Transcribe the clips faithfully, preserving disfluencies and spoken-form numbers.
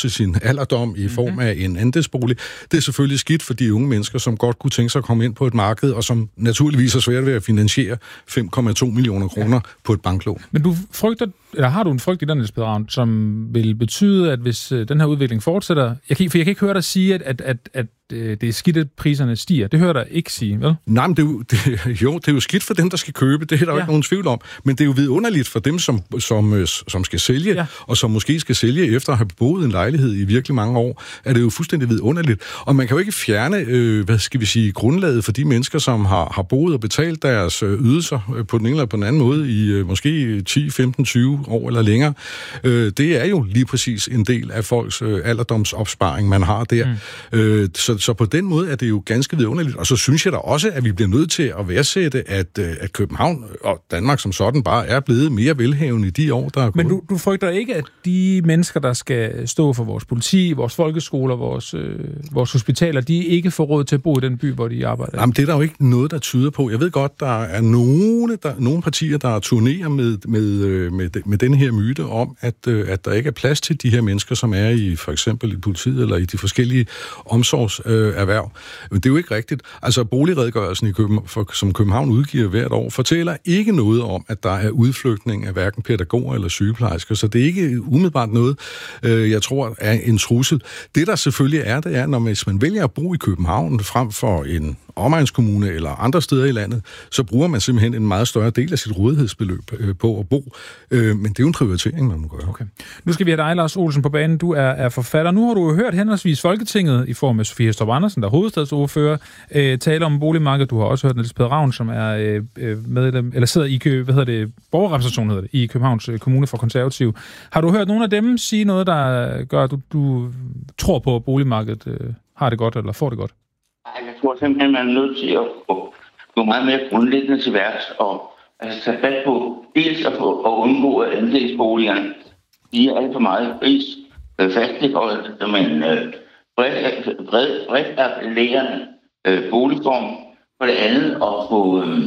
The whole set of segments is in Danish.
til sin alderdom i form af en andelsbolig. Det er selvfølgelig skidt for de unge mennesker, som godt kunne tænke sig at komme ind på et marked, og som naturligvis er svært ved at finansiere fem komma to millioner kroner ja. på et banklån. Men du frygter, eller har du en frygt i den, Niels Peder Ravn, som vil betyde, at hvis den her udvikling fortsætter, jeg kan, for jeg kan ikke høre dig sige, at, at, at, at det er skidt, at priserne stiger. Det hører der ikke sige, vel? Nej, men det er jo, det, jo, det er jo skidt for dem, der skal købe. Det er der jo ja. ikke nogen tvivl om. Men det er jo vidunderligt for dem, som, som, som skal sælge, ja. og som måske skal sælge efter at have boet en lejlighed i virkelig mange år, er det jo fuldstændig vidunderligt. Og man kan jo ikke fjerne, øh, hvad skal vi sige, grundlaget for de mennesker, som har, har boet og betalt deres ydelser på den ene eller på den anden måde i øh, måske ti, femten, tyve år eller længere. Øh, det er jo lige præcis en del af folks øh, alderdomsopsparing, man har der. Mm. Øh, så Så på den måde er det jo ganske vidunderligt. Og så synes jeg da også, at vi bliver nødt til at værdsætte, at, at København og Danmark som sådan bare er blevet mere velhavende i de år, der er gået. Men du, du frygter ikke, at de mennesker, der skal stå for vores politi, vores folkeskoler, vores, øh, vores hospitaler, de ikke får råd til at bo i den by, hvor de arbejder? Jamen, det er der jo ikke noget, der tyder på. Jeg ved godt, der er nogle, der, nogle partier, der turnerer med, med, med, med den her myte om, at, at der ikke er plads til de her mennesker, som er i for eksempel i politiet eller i de forskellige omsorgs Øh, erhverv. Men det er jo ikke rigtigt. Altså, boligredegørelsen, i København, for, som København udgiver hvert år, fortæller ikke noget om, at der er udflytning af hverken pædagoger eller sygeplejersker, så det er ikke umiddelbart noget, øh, jeg tror, er en trussel. Det, der selvfølgelig er, det er, når man, hvis man vælger at bo i København frem for en omegnskommune eller andre steder i landet, så bruger man simpelthen en meget større del af sit rådighedsbeløb øh, på at bo. Øh, men det er jo en prioritering, man må gøre. Okay. Nu skal vi have dig, Lars Olsen, på banen. Du er, er forfatter. Nu har du jo hørt henholdsvis Folketinget i form af Sofie Hæstrup Andersen, der er hovedstadsordfører, øh, taler om boligmarkedet. Du har også hørt Niels Peder Ravn, som er øh, medlem, eller sidder i Kø, hvad hedder det, borgerrepræsentation hedder det, i Københavns Kommune for Konservative. Har du hørt nogen af dem sige noget, der gør, at du, du tror på, at boligmarkedet øh, har det godt, eller får det godt? Jeg tror simpelthen, man er nødt til at gå meget mere grundlæggende til værks og altså, tage fat på dels at, få, at undgå, at andelsboligerne de er alt for meget pris fastholdt som en øh, bredt, bredt, bredt appellerende øh, boligform. For det andet at få, øh,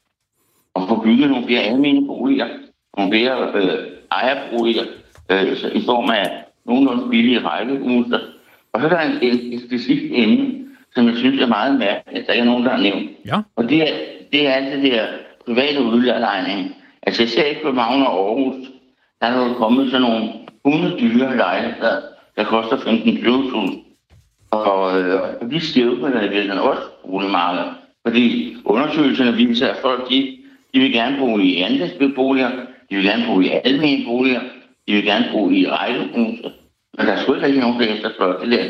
at få bygget nogle flere almene boliger, nogle flere øh, ejerboliger øh, i form af nogenlunde billige rækkehuse. Og så er der en, en, en specifik emne, som jeg synes er meget mærkeligt, at der ikke er nogen, der har nævnt. Ja. Og det er, det er alt det der private udlejning. Altså jeg ser ikke på København og Aarhus, der er jo kommet sådan nogle hundrede dyre lejligheder, der koster femten til tyve tusind. Og, øh, og de skævner i virkeligheden også boligmarkedet. Fordi undersøgelserne viser, at folk de, de vil gerne bo i andelsboliger, de vil gerne bo i almene boliger, de vil gerne bo i rækkehuse. Men der er sgu ikke nogen, der efterspørger det der.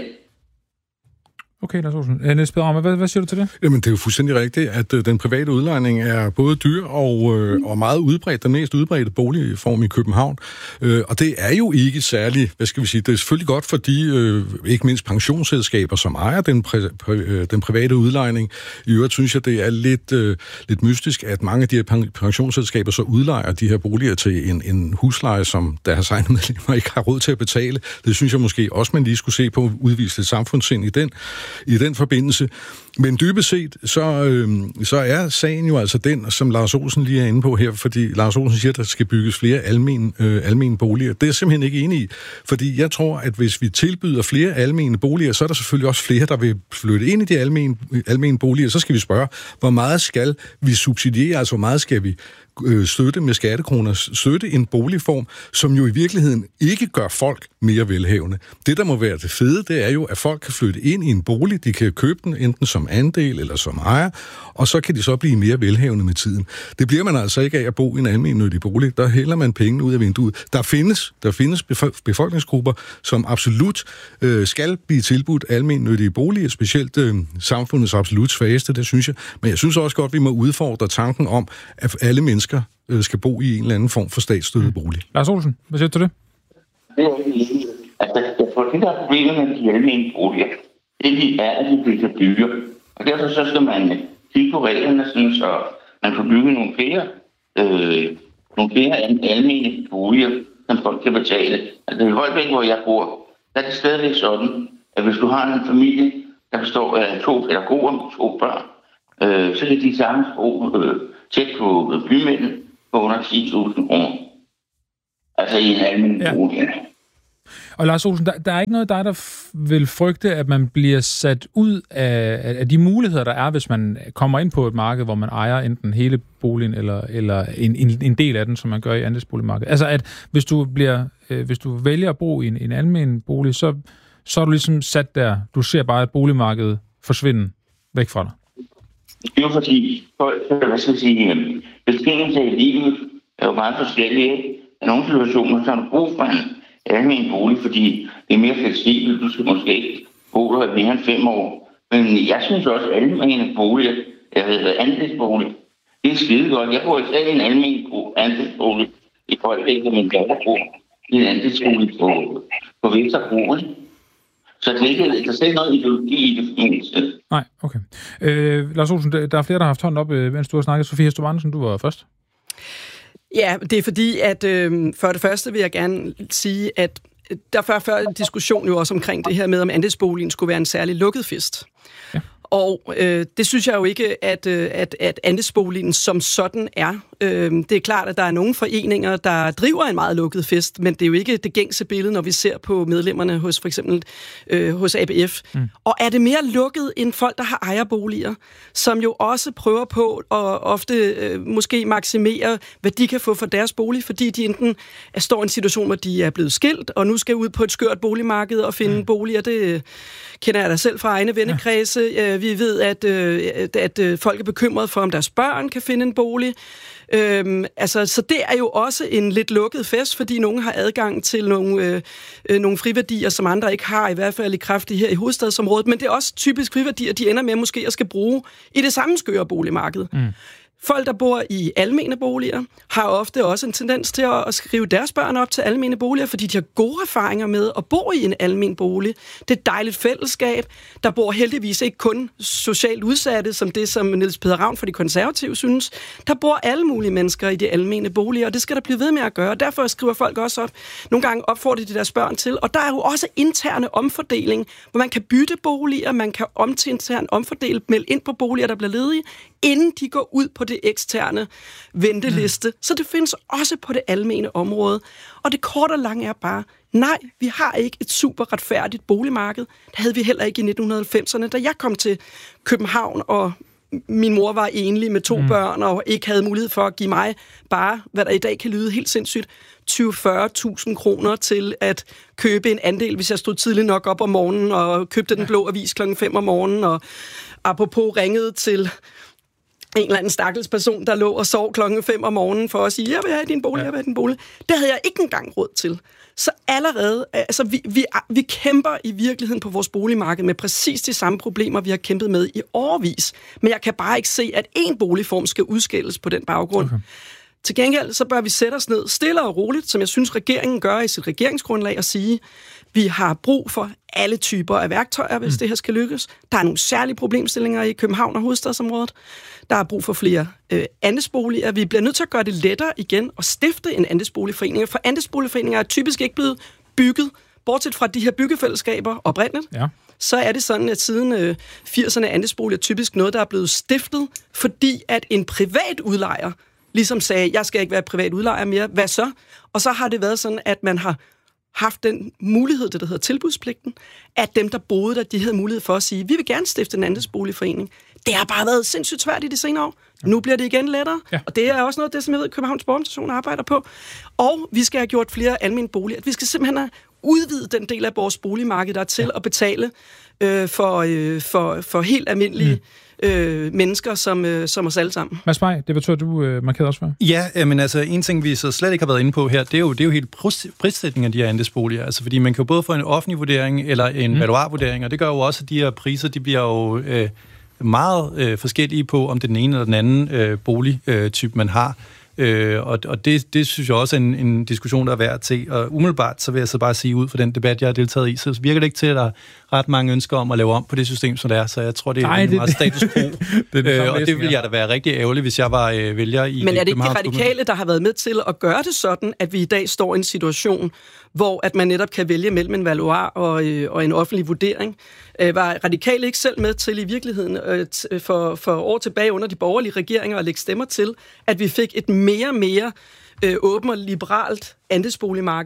Okay, Lars Olsen. Niels Peder Ravn, hvad, hvad siger du til det? Jamen, det er jo fuldstændig rigtigt, at øh, den private udlejning er både dyr og, øh, og meget udbredt, den mest udbredte boligform i København. Øh, og det er jo ikke særlig, hvad skal vi sige, det er selvfølgelig godt for de, øh, ikke mindst pensionsselskaber, som ejer den, pri- pri- den private udlejning. I øvrigt synes jeg, det er lidt, øh, lidt mystisk, at mange af de her pensionsselskaber så udlejer de her boliger til en, en husleje, som deres egne medlemmer ikke har råd til at betale. Det synes jeg måske også, man lige skulle se på, udvise lidt samfundssind i den i den forbindelse. Men dybest set, så, øh, så er sagen jo altså den, som Lars Olsen lige er inde på her, fordi Lars Olsen siger, at der skal bygges flere almene, øh, almene boliger. Det er jeg simpelthen ikke enig i, fordi jeg tror, at hvis vi tilbyder flere almene boliger, så er der selvfølgelig også flere, der vil flytte ind i de almene, almene boliger. Så skal vi spørge, hvor meget skal vi subsidiere, altså hvor meget skal vi støtte med skattekroner, støtte en boligform, som jo i virkeligheden ikke gør folk mere velhavende. Det, der må være det fede, det er jo, at folk kan flytte ind i en bolig, de kan købe den enten som andel eller som ejer, og så kan de så blive mere velhavende med tiden. Det bliver man altså ikke af at bo i en almennyttig bolig. Der hælder man pengene ud af vinduet. Der findes, der findes befolkningsgrupper, som absolut øh, skal blive tilbudt almennyttige boliger, specielt øh, samfundets absolut svageste, det synes jeg. Men jeg synes også godt, vi må udfordre tanken om, at alle mennesker skal bo i en eller anden form for statsstøttet bolig. Mm. Lars Olsen, hvad siger du til det? Det er ikke. Altså, jeg tror, det der er problemet med de almene boliger, det er, at de bliver dyre. Og derfor så skal man kigge på reglerne, sådan, så man får bygget nogle flere, øh, nogle flere almene boliger, som folk kan betale. Altså i Holbæk, hvor jeg bor, der er det stadigvæk sådan, at hvis du har en familie, der består af to pædagoger med to børn, øh, så kan de samme bo øh, tæt på bymidten på under ti tusind kroner. Altså i en almindelig bolig. Og Lars Olsen, der, der er ikke noget, der, der f- vil frygte, at man bliver sat ud af, af de muligheder, der er, hvis man kommer ind på et marked, hvor man ejer enten hele boligen eller, eller en, en, en del af den, som man gør i andelsboligmarkedet. Altså, at hvis du, bliver, øh, hvis du vælger at bo i en, en almen bolig, så, så er du ligesom sat der. Du ser bare et boligmarked forsvinde væk fra dig. Det er jo fordi, hvad skal jeg sige, betingelser i livet er jo meget forskellige. I nogle situationer, så har du brug for en almen bolig, fordi det er mere fleksibelt. Du skal måske ikke bo der i mere end fem år. Men jeg synes også, at almene boliger, jeg ved hvad, andelsbolig, det er skide godt. Jeg bor ikke selv i en almen andelsbolig i Holbæk, og min datter bor i en andelsbolig på, på Vesterbro. Så det er ikke, der er ikke noget ideologi i det. Nej, okay. Øh, Lars Olsen, der er flere, der har haft hånd op, mens du har snakket. Sofie Hæstrup Andersen, du var først. Ja, det er fordi, at øh, for det første vil jeg gerne sige, at der før, før en diskussion jo også omkring det her med, om andelsboligen skulle være en særlig lukket fest. Ja. Og øh, det synes jeg jo ikke, at, at, at andelsboligen som sådan er. Øh, det er klart, at der er nogle foreninger, der driver en meget lukket fest, men det er jo ikke det gængse billede, når vi ser på medlemmerne hos for eksempel øh, hos A B F. Mm. Og er det mere lukket end folk, der har ejerboliger, som jo også prøver på at ofte øh, måske maksimere, hvad de kan få for deres bolig, fordi de enten er, står i en situation, hvor de er blevet skilt, og nu skal ud på et skørt boligmarked og finde mm. boliger. Det kender jeg da selv fra egne vennekredse. Ja. Vi ved, at, at, at folk er bekymrede for, om deres børn kan finde en bolig. Øhm, altså, så det er jo også en lidt lukket fest, fordi nogen har adgang til nogle, øh, nogle friværdier, som andre ikke har, i hvert fald i kraft her i hovedstadsområdet. Men det er også typisk friværdier, de ender med måske at skal bruge i det samme skøre boligmarked. Mm. Folk, der bor i almene boliger, har ofte også en tendens til at skrive deres børn op til almene boliger, fordi de har gode erfaringer med at bo i en almen bolig. Det er et dejligt fællesskab. Der bor heldigvis ikke kun socialt udsatte, som det, som Niels Peder Ravn for de konservative synes. Der bor alle mulige mennesker i de almene boliger, og det skal der blive ved med at gøre. Derfor skriver folk også op. Nogle gange opfordrer de deres børn til. Og der er jo også interne omfordeling, hvor man kan bytte boliger, man kan om til intern omfordele, melde ind på boliger, der bliver ledige, inden de går ud på det eksterne venteliste. Mm. Så det findes også på det almene område. Og det korte og lange er bare, nej, vi har ikke et super retfærdigt boligmarked. Det havde vi heller ikke i nitten halvfemserne, da jeg kom til København, og min mor var enlig med to mm. børn, og ikke havde mulighed for at give mig bare, hvad der i dag kan lyde helt sindssygt, tyve til fyrre tusind kroner til at købe en andel, hvis jeg stod tidligt nok op om morgenen, og købte den blå avis klokken fem om morgenen, og apropos ringede til en eller anden stakkels person, der lå og sov klokken fem om morgenen for at sige, jeg vil have din bolig, jeg vil have din bolig. Det havde jeg ikke engang råd til. Så allerede, altså vi, vi, vi kæmper i virkeligheden på vores boligmarked med præcis de samme problemer, vi har kæmpet med i årevis. Men jeg kan bare ikke se, at én boligform skal udskældes på den baggrund. Okay. Til gengæld, så bør vi sætte os ned stille og roligt, som jeg synes, regeringen gør i sit regeringsgrundlag, og sige, vi har brug for alle typer af værktøjer, hvis mm. det her skal lykkes. Der er nogle særlige problemstillinger i København og hovedstadsområdet. Der er brug for flere øh, andelsboliger. Vi bliver nødt til at gøre det lettere igen at stifte en andelsboligforening. For andelsboligforeninger er typisk ikke blevet bygget, bortset fra de her byggefællesskaber oprindeligt. Ja. Så er det sådan, at siden øh, firserne er andelsboliger typisk noget, der er blevet stiftet, fordi at en privat udlejer ligesom sagde, jeg skal ikke være privat udlejer mere. Hvad så? Og så har det været sådan, at man har haft den mulighed, det der hedder tilbudspligten, at dem, der boede der, de havde mulighed for at sige, vi vil gerne stifte en andelsboligforening. Det har bare været sindssygt svært i de senere år. Nu bliver det igen lettere, ja. Og det er også noget af det, som jeg ved, Københavns Borgerrepræsentation arbejder på. Og vi skal have gjort flere almene boliger. Vi skal simpelthen have udvidet den del af vores boligmarked, der er til ja. At betale øh, for, øh, for, for helt almindelige mm. Øh, mennesker, som, øh, som os alle sammen. Mads Bay, det betyder, du øh, markerede også for? Ja, men altså en ting, vi så slet ikke har været inde på her, det er jo, det er jo helt prissætning af de her andelsboliger. Altså fordi man kan jo både få en offentlig vurdering eller en mm. valuarvurdering, og det gør jo også, at de her priser, de bliver jo øh, meget øh, forskellige på, om det er den ene eller den anden øh, boligtype, man har. Øh, og og det, det synes jeg også er en, en diskussion, der er værd til. Og umiddelbart, så vil jeg så bare sige ud fra den debat, jeg har deltaget i, så virker det ikke til, at der er ret mange ønsker om at lave om på det system, som det er. Så jeg tror, det er Nej, en det, meget status quo. det, det øh, og det ville jeg da være rigtig ærgerlig, hvis jeg var øh, vælger i Men er det ikke de radikale, der har været med til at gøre det sådan, at vi i dag står i en situation, hvor at man netop kan vælge mellem en valuar og, øh, og en offentlig vurdering? Øh, var radikale ikke selv med til i virkeligheden øh, t- for, for år tilbage under de borgerlige regeringer at lægge stemmer til, at vi fik et mere og mere øh, åbent og liberalt andelsboligmarked?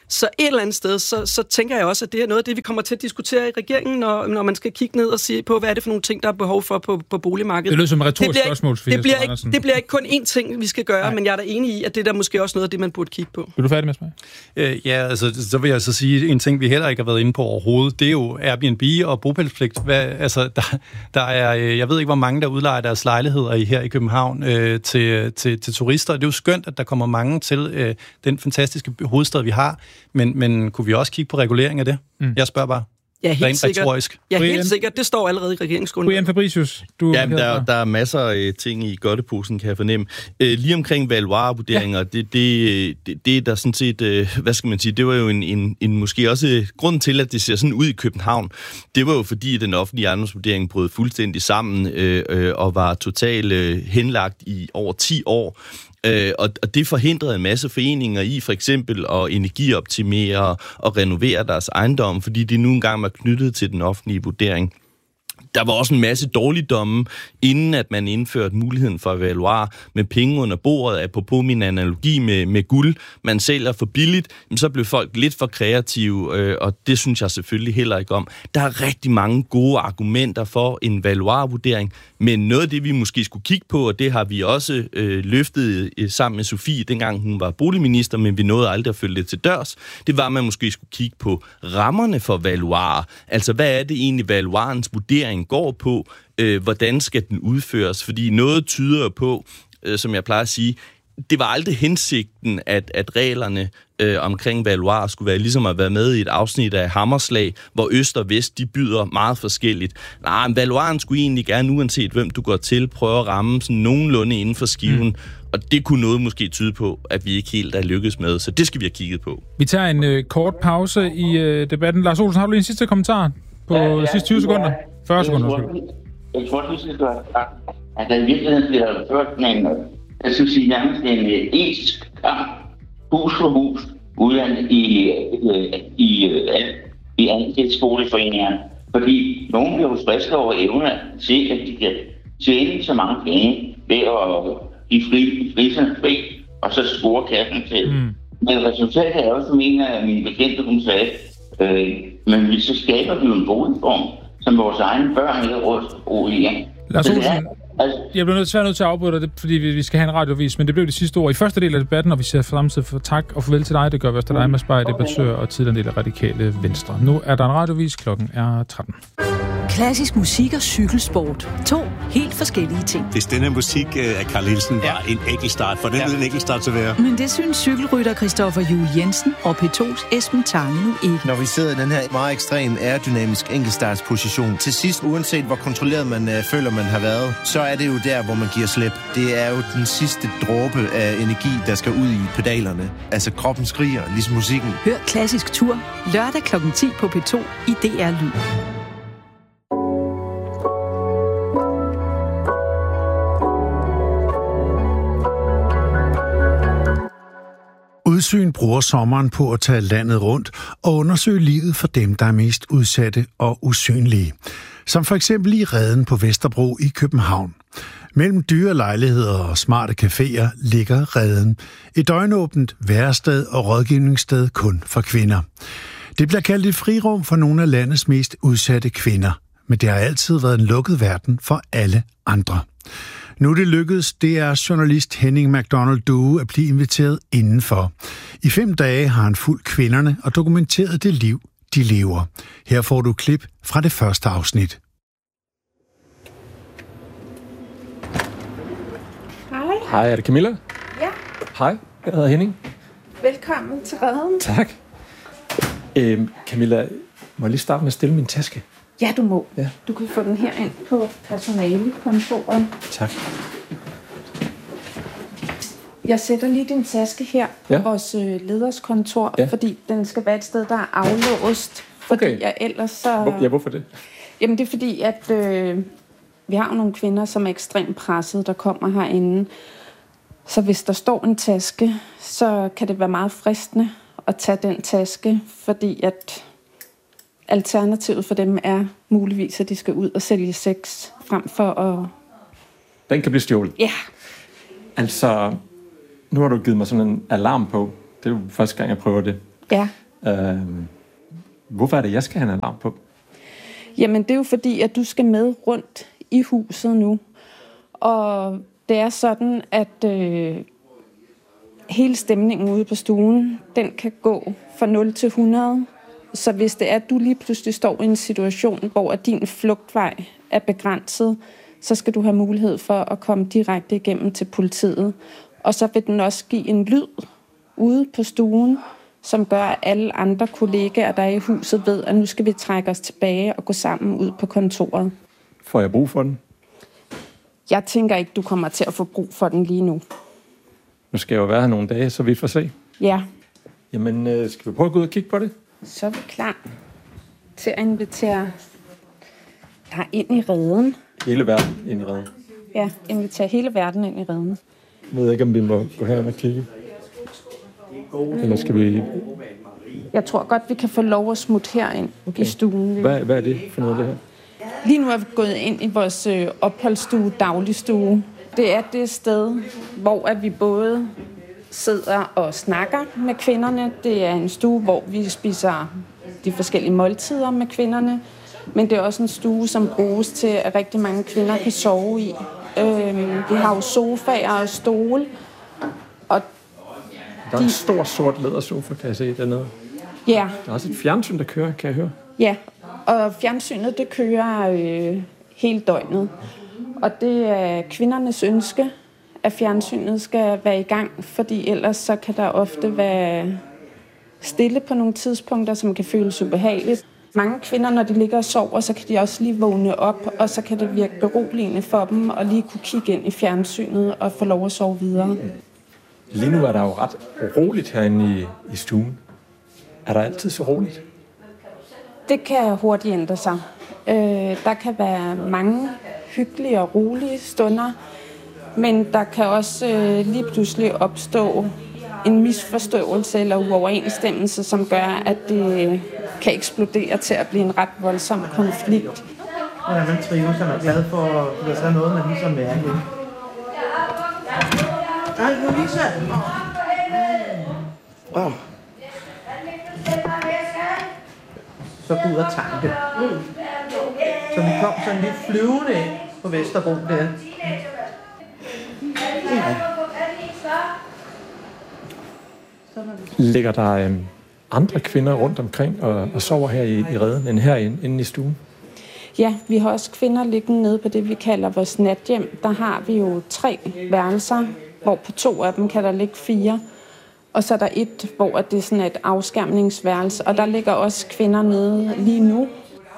Så et eller andet sted, så, så tænker jeg også, at det er noget af det, vi kommer til at diskutere i regeringen, når, når man skal kigge ned og se på, hvad er det for nogle ting, der er behov for på, på boligmarkedet. Det lyder som et retorisk spørgsmål, det bliver, ikke, det bliver ikke kun én ting, vi skal gøre, Nej. men jeg er da enig i, at det er der måske også noget af det, man burde kigge på. Er du færdig med mig? Øh, ja, altså, så vil jeg så sige, en ting, vi heller ikke har været inde på overhovedet, det er jo Airbnb og bopælspligt. Hvad, altså, der, der er, jeg ved ikke, hvor mange, der udlejer deres lejligheder i, her i København øh, til, til, til turister. Det er jo skønt, at der kommer mange til øh, den fantastiske hovedstad, vi har, men, men kunne vi også kigge på regulering af det? Mm. Jeg spørger bare. Ja, helt Rent sikkert. Retorisk. Ja, helt sikkert. Det står allerede i regeringsgrundlaget. Brian Fabricius, du... Ja, der, der er masser af ting i godteposen, kan jeg fornemme. Øh, lige omkring valuarvurderinger, ja. det, det, det, det er der sådan set, øh, hvad skal man sige, det var jo en, en, en måske også grunden til, at det ser sådan ud i København. Det var jo fordi, den offentlige ejendomsvurdering brød fuldstændig sammen øh, øh, og var totalt øh, henlagt i over ti år. Øh, og, og det forhindrede en masse foreninger i for eksempel at energioptimere og renovere deres ejendom, fordi det nu engang var knyttet til den offentlige vurdering. Der var også en masse dårligdomme, inden at man indførte muligheden for valuar med penge under bordet. Apropos min analogi med, med guld, man sælger for billigt, så blev folk lidt for kreative, øh, og det synes jeg selvfølgelig heller ikke om. Der er rigtig mange gode argumenter for en valuarvurdering, men noget af det, vi måske skulle kigge på, og det har vi også øh, løftet øh, sammen med Sofie, dengang hun var boligminister, men vi nåede aldrig at følge det til dørs, det var, at man måske skulle kigge på rammerne for valuarer. Altså, hvad er det egentlig, valuarens vurdering går på? Øh, hvordan skal den udføres? Fordi noget tyder på, øh, som jeg plejer at sige, det var aldrig hensigten, at, at reglerne øh, omkring valuar skulle være ligesom at være med i et afsnit af Hammerslag, hvor øst og vest, de byder meget forskelligt. Nej, men valuaren skulle egentlig gerne, uanset hvem du går til, prøve at ramme sådan nogenlunde inden for skiven. Mm. Og det kunne noget måske tyde på, at vi ikke helt er lykkes med. Så det skal vi have kigget på. Vi tager en øh, kort pause i øh, debatten. Lars Olsen, har du lige en sidste kommentar på ja, ja, sidste tyve sekunder? fyrre sekunder. Jeg tror, vi skal gøre at der i virkeligheden bliver ført en, jeg skal sige, nærmest en etisk kamp, hus for hus, ude i, i, i andelsboligforeningerne. Fordi nogen bliver jo stresset over evne til, at de kan tjene så mange penge ved at give fri, friserne fri, og så score kassen til. Mm. Men resultatet er også, som en af mine bekendte, hun sagde, øh, men så skaber vi jo en boligform, som vores egne børn ikke har råd i. Lars Olsen, altså, jeg bliver nødt til, nødt til at afbryde dig, fordi vi, vi skal have en radiovis, men det blev det sidste ord i første del af debatten, og vi siger samtidig for tak og farvel til dig. Det gør vi også til dig, Mads Bay, debattør og tidligere del af Radikale Venstre. Nu er der en radiovis, klokken er tretten. Klassisk musik og cykelsport. To helt forskellige ting. Hvis denne musik af Carl Nielsen var ja. en enkeltstart, for den ja. en enkeltstart til at være. Men det synes cykelrytter Christoffer Juhl Jensen og P to's Esben Tange nu ikke. Når vi sidder i den her meget ekstrem aerodynamisk enkeltstartsposition, til sidst, uanset hvor kontrolleret man øh, føler, man har været, så er det jo der, hvor man giver slip. Det er jo den sidste dråbe af energi, der skal ud i pedalerne. Altså kroppen skriger, ligesom musikken. Hør Klassisk Tur lørdag klokken ti på P to i D R Lyd. Udsyn bruger sommeren på at tage landet rundt og undersøge livet for dem, der er mest udsatte og usynlige. Som for eksempel i Reden på Vesterbro i København. Mellem dyre lejligheder og smarte caféer ligger Reden. Et døgnåbent værested og rådgivningssted kun for kvinder. Det bliver kaldt et frirum for nogle af landets mest udsatte kvinder. Men det har altid været en lukket verden for alle andre. Nu er det lykkedes D R's journalist Henning McDonald Due at blive inviteret indenfor. I fem dage har han fulgt kvinderne og dokumenteret det liv, de lever. Her får du klip fra det første afsnit. Hej. Hej, er det Camilla? Ja. Hej, jeg hedder Henning. Velkommen til Reden. Tak. Øhm, Camilla, må jeg lige starte med at stille min taske? Ja, du må. Ja. Du kan få den her ind på personalekontoret. Tak. Jeg sætter lige din taske her ja. på vores øh, lederskontor, ja. fordi den skal være et sted, der er aflåst. Fordi okay. jeg ellers så... Hvor, ja, hvorfor det? Jamen, det er fordi, at øh, vi har jo nogle kvinder, som er ekstremt presset, der kommer herinde. Så hvis der står en taske, så kan det være meget fristende at tage den taske, fordi at... Alternativet for dem er muligvis, at de skal ud og sælge sex, frem for at... Den kan blive stjålet? Ja. Altså, nu har du givet mig sådan en alarm på. Det er jo første gang, jeg prøver det. Ja. Øh, hvorfor er det, jeg skal have en alarm på? Jamen, det er jo fordi, at du skal med rundt i huset nu. Og det er sådan, at øh, hele stemningen ude på stuen, den kan gå fra nul til hundrede. Så hvis det er, at du lige pludselig står i en situation, hvor din flugtvej er begrænset, så skal du have mulighed for at komme direkte igennem til politiet. Og så vil den også give en lyd ude på stuen, som gør, at alle andre kollegaer, der er i huset, ved, at nu skal vi trække os tilbage og gå sammen ud på kontoret. Får jeg brug for den? Jeg tænker ikke, du kommer til at få brug for den lige nu. Nu skal jeg jo være her nogle dage, så vi får se. Ja. Jamen, øh, skal vi prøve at gå ud og kigge på det? Så er vi klar til at invitere dig ind i reden. Hele verden ind i reden. Ja, invitere hele verden ind i reden. Jeg ved ikke, om vi må gå herind og kigge. Eller skal vi... Jeg tror godt, vi kan få lov at smutte herind okay. i stuen. Hvad, hvad er det for noget, det her? Lige nu er vi gået ind i vores øh, opholdsstue, dagligstue. Det er det sted, hvor at vi både sidder og snakker med kvinderne. Det er en stue, hvor vi spiser de forskellige måltider med kvinderne. Men det er også en stue, som bruges til, at rigtig mange kvinder kan sove i. Øh, vi har jo sofaer og stole. Og der er en stor sort lædersofa, kan jeg se dernede. Ja. Der er også et fjernsyn, der kører, kan jeg høre. Ja, og fjernsynet, det kører øh, hele døgnet. Og det er kvindernes ønske, at fjernsynet skal være i gang, fordi ellers så kan der ofte være stille på nogle tidspunkter, som kan føles ubehageligt. Mange kvinder, når de ligger og sover, så kan de også lige vågne op, og så kan det virke beroligende for dem at lige kunne kigge ind i fjernsynet og få lov at sove videre. Lige nu er der jo ret roligt herinde i, i stuen. Er der altid så roligt? Det kan hurtigt ændre sig. Øh, der kan være mange hyggelige og rolige stunder, men der kan også øh, lige pludselig opstå en misforståelse eller uoverensstemmelse, som gør, at det kan eksplodere til at blive en ret voldsom konflikt. Hvordan man trives, og er glad for, at der er noget, man ligesom mærker. Ej, Louise! Åh. Så gå ud og tanke. Så vi kom sådan lidt flyvende ind på Vesterbro der. Ja. Ligger der øh, andre kvinder rundt omkring og, og sover her i, i reden, end herinde inde i stuen? Ja, vi har også kvinder liggende nede på det, vi kalder vores nathjem. Der har vi jo tre værelser, hvor på to af dem kan der ligge fire. Og så er der et, hvor det er sådan et afskærmningsværelse, og der ligger også kvinder nede lige nu.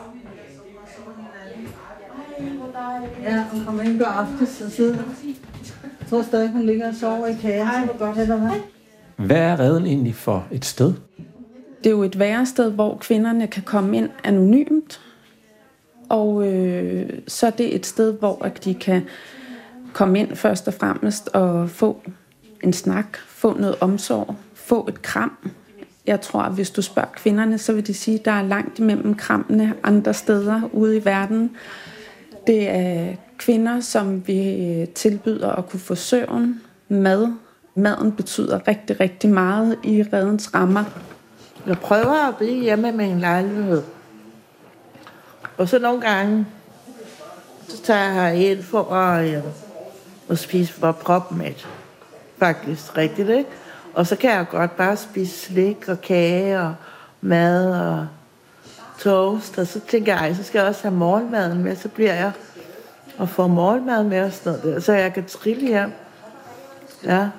Ja, hun kommer ind på aftes og sidder. Jeg tror stadig, hun ligger og sover i kagen, så det godt heller hvad. Hvad er reden egentlig for et sted? Det er jo et værested, hvor kvinderne kan komme ind anonymt. Og øh, så er det et sted, hvor de kan komme ind først og fremmest og få en snak, få noget omsorg, få et kram. Jeg tror, at hvis du spørger kvinderne, så vil de sige, at der er langt imellem krammene andre steder ude i verden. Det er kvinder, som vi tilbyder at kunne få søvn, mad. Maden betyder rigtig, rigtig meget i redens rammer. Jeg prøver at blive hjemme med en lejlighed. Og så nogle gange, så tager jeg ind for at, øh, at spise for propmæt. Faktisk rigtigt, ikke? Og så kan jeg godt bare spise slik og kage og mad og toast. Og så tænker jeg, så skal jeg også have morgenmaden med. Så bliver jeg og får morgenmaden med og sådan noget der. Så jeg kan trille hjem. Ja.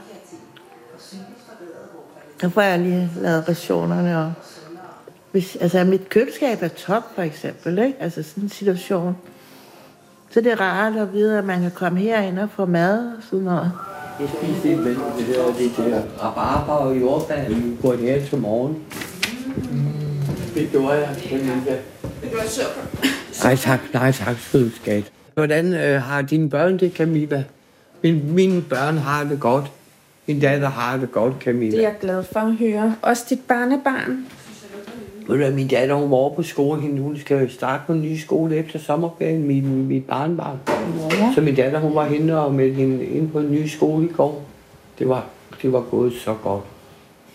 Så får jeg lige lavet rationerne. Og hvis, altså mit køleskab er top, for eksempel, ikke? Altså sådan en situation. Så det er rart at vide, at man kan komme herind og få mad og sådan noget. Jeg spiste det, det der, det der rabarber og jordbær, vi går her til morgen. Mm. Det gjorde jeg. Det gjorde sukker. Nej tak, nej tak, sød skat. Hvordan øh, har dine børn det, Camilla? Min, mine børn har det godt. Min datter har det godt, Camilla. Det er jeg glad for at høre. Også dit barnebarn. Ved du, min datter, hun var over på skole. Hun skal starte på en ny skole efter sommerferien. Min, mit barnebarn. Ja. Så min datter, hun var henne og med hende ind på en ny skole i går. Det var, det var gået så godt.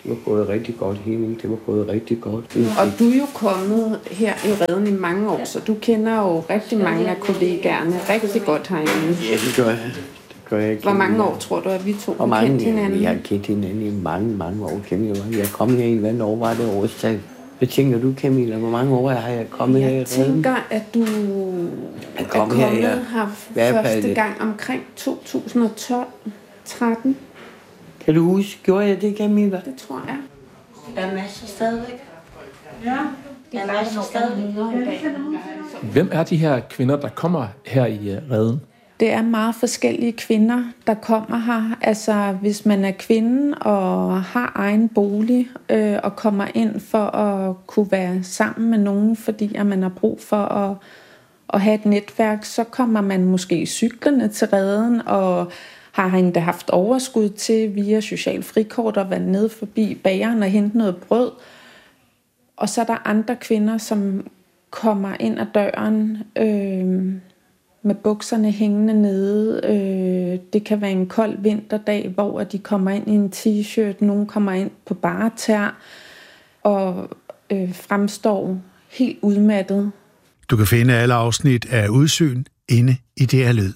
Det var gået rigtig godt, Henning. Det var gået rigtig godt. Og du er jo kommet her i Reden i mange år, så du kender jo rigtig mange af kollegaerne rigtig godt herinde. Ja, det gør jeg. Det gør jeg. Hvor mange år tror du, at vi to har kendt hinanden? Vi har kendt hinanden i mange, mange år. Jeg kom her i en år, var det årstal. Hvad tænker du, Camilla? Hvor mange år har jeg kommet jeg her i Jeg tænker, at du er kommet her, ja. her første gang omkring to tusind og tolv tretten. Kan du huske, gjorde jeg det, Camilla? Det tror jeg. Der er masser stadigvæk. Ja. Der er masser stadigvæk. Hvem er de her kvinder, der kommer her i Reden? Det er meget forskellige kvinder, der kommer her. Altså, hvis man er kvinde og har egen bolig øh, og kommer ind for at kunne være sammen med nogen, fordi at man har brug for at, at have et netværk, så kommer man måske cyklerne til Reden og har endda haft overskud til via social frikort at være nede forbi bageren og hente noget brød. Og så er der andre kvinder, som kommer ind ad døren øh, med bukserne hængende nede. Øh, det kan være en kold vinterdag, hvor de kommer ind i en t-shirt. Nogle kommer ind på bare tær og øh, fremstår helt udmattet. Du kan finde alle afsnit af Udsyn inde i D R Lyd.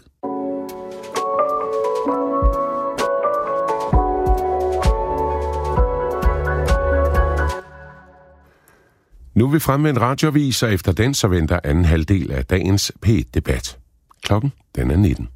Nu er vi fremme med en radioavis, og efter den så venter anden halvdel af dagens P et-debat. Klokken den er nitten.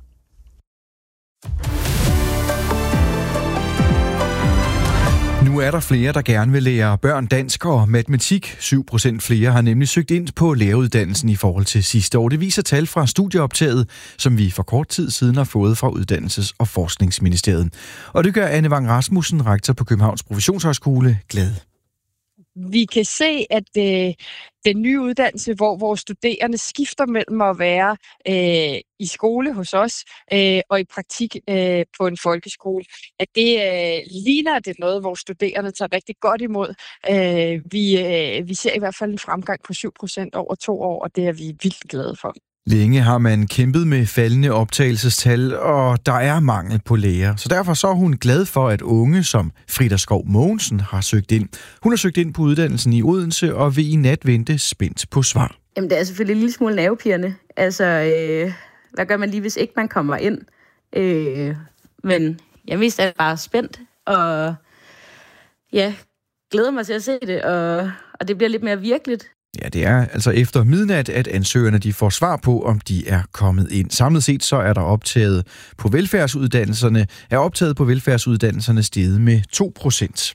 Nu er der flere, der gerne vil lære børn dansk og matematik. syv procent flere har nemlig søgt ind på læreruddannelsen i forhold til sidste år. Det viser tal fra studieoptaget, som vi for kort tid siden har fået fra Uddannelses- og Forskningsministeriet. Og det gør Anne Vang Rasmussen, rektor på Københavns Professionshøjskole, glad. Vi kan se, at øh, den nye uddannelse, hvor vores studerende skifter mellem at være øh, i skole hos os øh, og i praktik øh, på en folkeskole, at det øh, ligner, at det er noget, hvor studerende tager rigtig godt imod. Øh, vi, øh, vi ser i hvert fald en fremgang på syv procent over to år, og det er vi vildt glade for. Længe har man kæmpet med faldende optagelsestal, og der er mangel på læger. Så derfor så er hun glad for, at unge som Frida Skov Mogensen har søgt ind. Hun har søgt ind på uddannelsen i Odense og vil i nat vente spændt på svar. Jamen, det er selvfølgelig en lille smule nervepirrende. Altså, øh, hvad gør man lige, hvis ikke man kommer ind? Øh, men jeg mest er bare spændt, og ja, glæder mig til at se det, og, og det bliver lidt mere virkeligt. Ja, det er altså efter midnat, at ansøgerne de får svar på, om de er kommet ind. Samlet set så er der optaget på velfærdsuddannelserne, er optaget på velfærdsuddannelserne steget med to procent.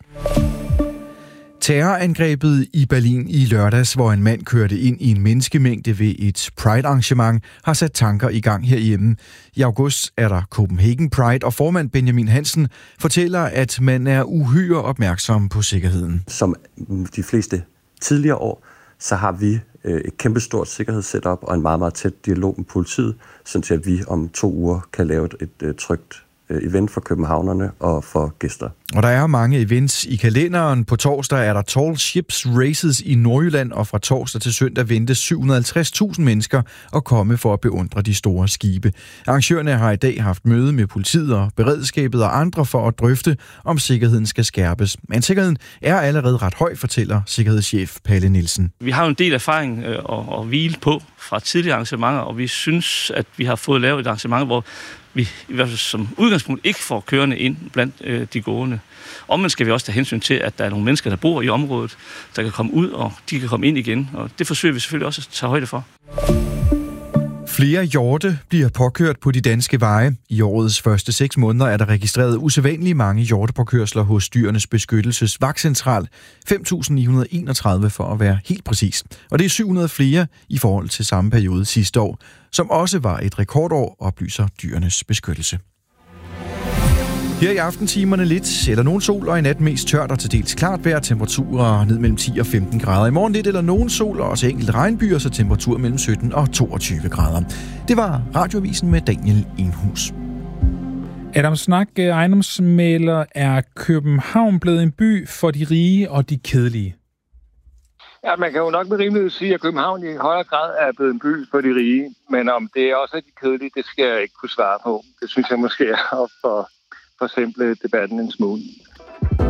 Terrorangrebet i Berlin i lørdags, hvor en mand kørte ind i en menneskemængde ved et Pride-arrangement, har sat tanker i gang herhjemme. I august er der Copenhagen Pride, og formand Benjamin Hansen fortæller, at man er uhyre opmærksom på sikkerheden. Som de fleste tidligere år, så har vi et kæmpestort sikkerhedssetup og en meget, meget tæt dialog med politiet, sådan at vi om to uger kan lave et, et trygt event for københavnerne og for gæster. Og der er mange events i kalenderen. På torsdag er der Tall Ships Races i Nordjylland, og fra torsdag til søndag ventes syv hundrede og halvtreds tusind mennesker at komme for at beundre de store skibe. Arrangørerne har i dag haft møde med politiet og beredskabet og andre for at drøfte, om sikkerheden skal skærpes. Men sikkerheden er allerede ret høj, fortæller sikkerhedschef Palle Nielsen. Vi har jo en del erfaring at, at hvile på fra tidligere arrangementer, og vi synes, at vi har fået lavet et arrangement, hvor vi i hvert fald som udgangspunkt ikke får kørende ind blandt øh, de gående. Omvendt skal vi også tage hensyn til, at der er nogle mennesker, der bor i området, der kan komme ud, og de kan komme ind igen. Og det forsøger vi selvfølgelig også at tage højde for. Flere hjorte bliver påkørt på de danske veje. I årets første seks måneder er der registreret usædvanligt mange hjortepåkørsler hos Dyrenes Beskyttelses Vagtcentral. fem tusind ni hundrede og enogtredive for at være helt præcis. Og det er syv hundrede flere i forhold til samme periode sidste år, som også var et rekordår, oplyser Dyrenes Beskyttelse. Her i aftentimerne lidt eller nogen sol, og i nat mest tørt og til dels klart vejr. Temperaturer ned mellem ti og femten grader. I morgen lidt eller nogen sol, og også enkelte regnbyer, så temperatur mellem sytten og toogtyve grader. Det var Radioavisen med Daniel Enhus. Adam Snak, ejendomsmægler, er København blevet en by for de rige og de kedelige? Ja, man kan jo nok med rimelighed sige, at København i højere grad er blevet en by for de rige. Men om det er også de kedelige, det skal jeg ikke kunne svare på. Det synes jeg måske er for... for simple debatten en smule.